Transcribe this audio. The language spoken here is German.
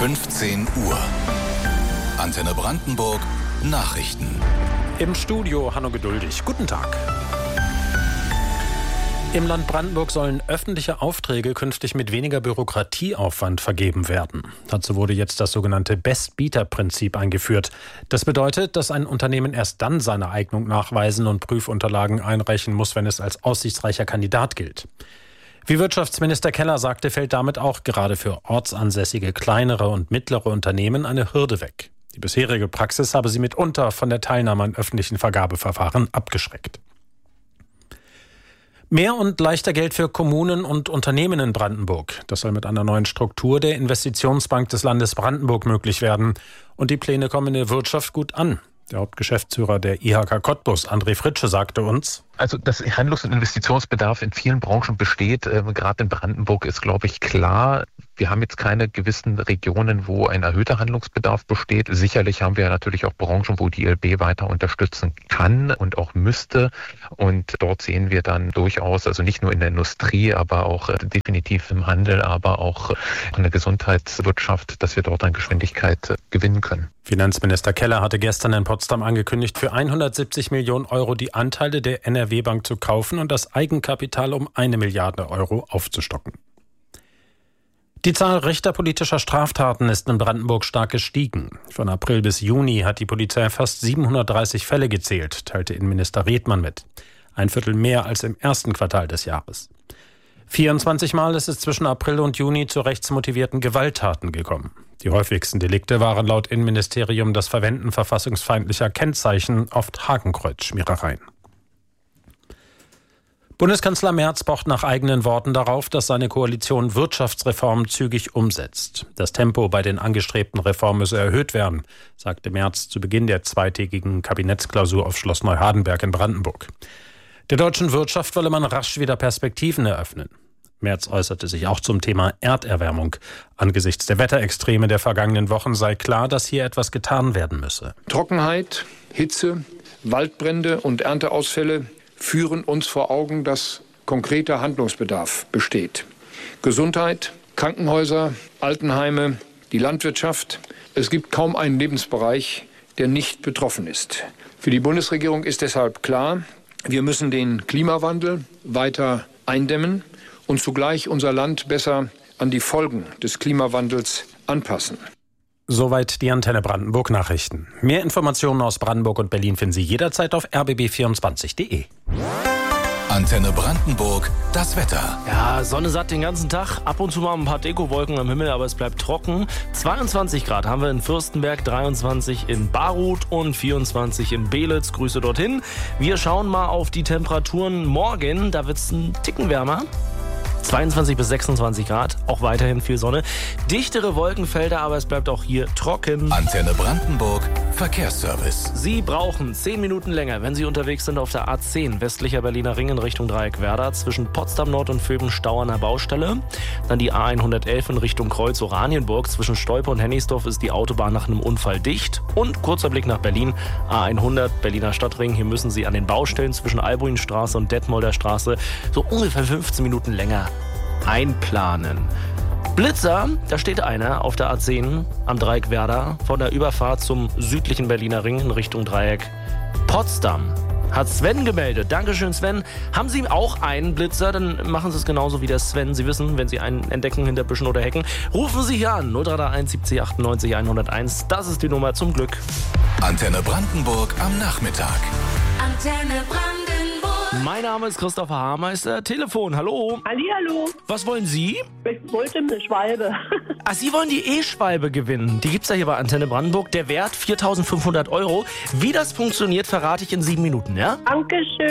15 Uhr. Antenne Brandenburg Nachrichten. Im Studio Hanno Geduldig. Guten Tag. Im Land Brandenburg sollen öffentliche Aufträge künftig mit weniger Bürokratieaufwand vergeben werden. Dazu wurde jetzt das sogenannte Best-Bieter-Prinzip eingeführt. Das bedeutet, dass ein Unternehmen erst dann seine Eignung nachweisen und Prüfunterlagen einreichen muss, wenn es als aussichtsreicher Kandidat gilt. Wie Wirtschaftsminister Keller sagte, fällt damit auch gerade für ortsansässige kleinere und mittlere Unternehmen eine Hürde weg. Die bisherige Praxis habe sie mitunter von der Teilnahme an öffentlichen Vergabeverfahren abgeschreckt. Mehr und leichter Geld für Kommunen und Unternehmen in Brandenburg. Das soll mit einer neuen Struktur der Investitionsbank des Landes Brandenburg möglich werden. Und die Pläne kommen in der Wirtschaft gut an. Der Hauptgeschäftsführer der IHK Cottbus, André Fritsche, sagte uns: Also, dass Handlungs- und Investitionsbedarf in vielen Branchen besteht, gerade in Brandenburg, ist, glaube ich, klar. Wir haben jetzt keine gewissen Regionen, wo ein erhöhter Handlungsbedarf besteht. Sicherlich haben wir natürlich auch Branchen, wo die ILB weiter unterstützen kann und auch müsste. Und dort sehen wir dann durchaus, also nicht nur in der Industrie, aber auch definitiv im Handel, aber auch in der Gesundheitswirtschaft, dass wir dort an Geschwindigkeit gewinnen können. Finanzminister Keller hatte gestern in Potsdam angekündigt, für 170 Millionen Euro die Anteile der NRW-Bank zu kaufen und das Eigenkapital um 1 Milliarde Euro aufzustocken. Die Zahl richterpolitischer Straftaten ist in Brandenburg stark gestiegen. Von April bis Juni hat die Polizei fast 730 Fälle gezählt, teilte Innenminister Redmann mit. 1/4 mehr als im ersten Quartal des Jahres. 24 Mal ist es zwischen April und Juni zu rechtsmotivierten Gewalttaten gekommen. Die häufigsten Delikte waren laut Innenministerium das Verwenden verfassungsfeindlicher Kennzeichen, oft Hakenkreuzschmierereien. Bundeskanzler Merz pocht nach eigenen Worten darauf, dass seine Koalition Wirtschaftsreformen zügig umsetzt. Das Tempo bei den angestrebten Reformen müsse erhöht werden, sagte Merz zu Beginn der zweitägigen Kabinettsklausur auf Schloss Neuhardenberg in Brandenburg. Der deutschen Wirtschaft wolle man rasch wieder Perspektiven eröffnen. Merz äußerte sich auch zum Thema Erderwärmung. Angesichts der Wetterextreme der vergangenen Wochen sei klar, dass hier etwas getan werden müsse. Trockenheit, Hitze, Waldbrände und Ernteausfälle führen uns vor Augen, dass konkreter Handlungsbedarf besteht. Gesundheit, Krankenhäuser, Altenheime, die Landwirtschaft. Es gibt kaum einen Lebensbereich, der nicht betroffen ist. Für die Bundesregierung ist deshalb klar, wir müssen den Klimawandel weiter eindämmen und zugleich unser Land besser an die Folgen des Klimawandels anpassen. Soweit die Antenne Brandenburg Nachrichten. Mehr Informationen aus Brandenburg und Berlin finden Sie jederzeit auf rbb24.de. Antenne Brandenburg, das Wetter. Ja, Sonne satt den ganzen Tag. Ab und zu mal ein paar Dekowolken am Himmel, aber es bleibt trocken. 22 Grad haben wir in Fürstenberg, 23 in Baruth und 24 in Beelitz. Grüße dorthin. Wir schauen mal auf die Temperaturen morgen. Da wird es ein Ticken wärmer. 22 bis 26 Grad, auch weiterhin viel Sonne. Dichtere Wolkenfelder, aber es bleibt auch hier trocken. Antenne Brandenburg, Verkehrsservice. Sie brauchen 10 Minuten länger, wenn Sie unterwegs sind auf der A10 westlicher Berliner Ring in Richtung Dreieckwerder. Zwischen Potsdam Nord und Vöben Stau an der Baustelle. Dann die A111 in Richtung Kreuz Oranienburg. Zwischen Stolpe und Hennigsdorf ist die Autobahn nach einem Unfall dicht. Und kurzer Blick nach Berlin. A100 Berliner Stadtring. Hier müssen Sie an den Baustellen zwischen Albuinstraße und Detmolder Straße so ungefähr 15 Minuten länger einplanen. Blitzer, da steht einer auf der A10 am Dreieck Werder von der Überfahrt zum südlichen Berliner Ring in Richtung Dreieck Potsdam. Hat Sven gemeldet. Dankeschön, Sven. Haben Sie auch einen Blitzer, dann machen Sie es genauso wie der Sven. Sie wissen, wenn Sie einen entdecken hinter Büschen oder Hecken, rufen Sie hier an. 0331 70 98 101. Das ist die Nummer zum Glück. Antenne Brandenburg am Nachmittag. Antenne Brandenburg. Mein Name ist Christopher Haarmeister. Telefon, hallo. Hallihallo. Was wollen Sie? Ich wollte eine Schwalbe. Ach, Sie wollen die E-Schwalbe gewinnen. Die gibt's ja hier bei Antenne Brandenburg. Der Wert 4.500 Euro. Wie das funktioniert, verrate ich in 7 Minuten, ja? Dankeschön.